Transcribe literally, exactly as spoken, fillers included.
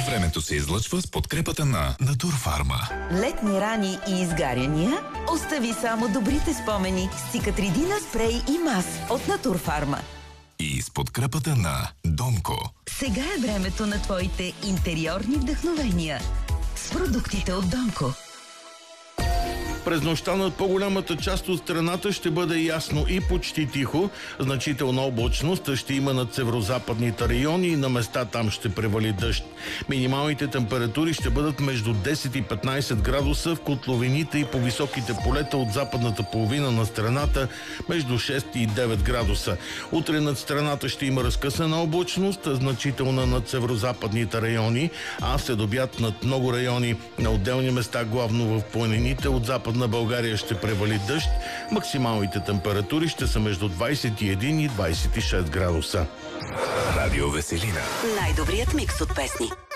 Времето се излъчва с подкрепата на Натурфарма. Летни рани и изгаряния? Остави само добрите спомени с Цикатридина спрей и мас от Натурфарма. И с подкрепата на Донко. Сега е времето на твоите интериорни вдъхновения с продуктите от Донко. През нощта над по-голямата част от страната ще бъде ясно и почти тихо. Значителна облачност ще има над северозападните райони и на места там ще превали дъжд. Минималните температури ще бъдат между десет и петнайсет градуса в котловините и по високите полета от западната половина на страната между шест и девет градуса. Утре над страната ще има разкъсана облачност, значителна над северозападните райони, а след обяд над много райони на отделни места, главно в планините от западна на България ще превали дъжд. Максималните температури ще са между двайсет и един и двайсет и шест градуса. Радио Веселина. Най-добрият микс от песни.